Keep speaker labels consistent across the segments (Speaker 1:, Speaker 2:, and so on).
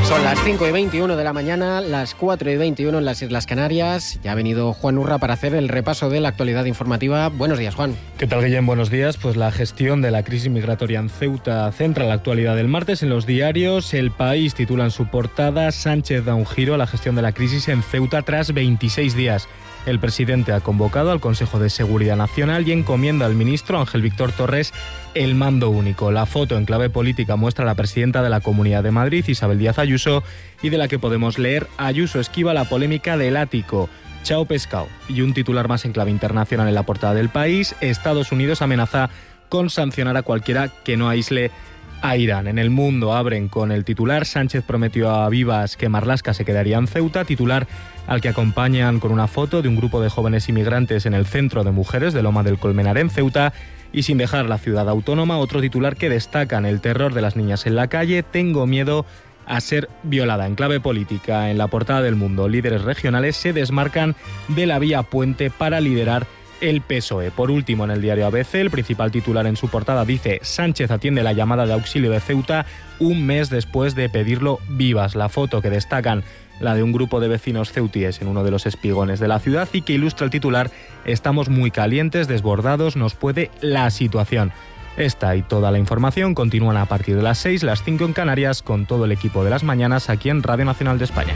Speaker 1: Son las 5:21 de la mañana, las 4:21 en las Islas Canarias. Ya ha venido Juan Urra para hacer el repaso de la actualidad informativa. Buenos días, Juan.
Speaker 2: ¿Qué tal, Guillem? Buenos días. Pues la gestión de la crisis migratoria en Ceuta centra la actualidad del martes en los diarios. El País titula en su portada: Sánchez da un giro a la gestión de la crisis en Ceuta tras 26 días. El presidente ha convocado al Consejo de Seguridad Nacional y encomienda al ministro Ángel Víctor Torres el mando único. La foto en clave política muestra a la presidenta de la Comunidad de Madrid, Isabel Díaz Ayuso, y de la que podemos leer: Ayuso esquiva la polémica del ático. Chao pescado. Y un titular más en clave internacional en la portada del País: Estados Unidos amenaza con sancionar a cualquiera que no aísle a Irán. En El Mundo abren con el titular: Sánchez prometió a Vivas que Marlaska se quedaría en Ceuta, titular al que acompañan con una foto de un grupo de jóvenes inmigrantes en el Centro de Mujeres de Loma del Colmenar en Ceuta. Y sin dejar la ciudad autónoma, otro titular que destacan: el terror de las niñas en la calle, tengo miedo a ser violada. En clave política, en la portada del Mundo, líderes regionales se desmarcan de la vía puente para liderar el PSOE. Por último, en el diario ABC, el principal titular en su portada dice: Sánchez atiende la llamada de auxilio de Ceuta un mes después de pedirlo Vivas. La foto que destacan, la de un grupo de vecinos ceutíes en uno de los espigones de la ciudad, y que ilustra el titular: estamos muy calientes, desbordados, nos puede la situación. Esta y toda la información continúan a partir de las 6, las 5 en Canarias, con todo el equipo de las mañanas aquí en Radio Nacional de España.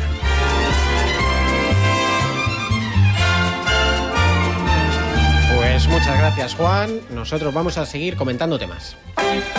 Speaker 1: Pues muchas gracias, Juan. Nosotros vamos a seguir comentando temas.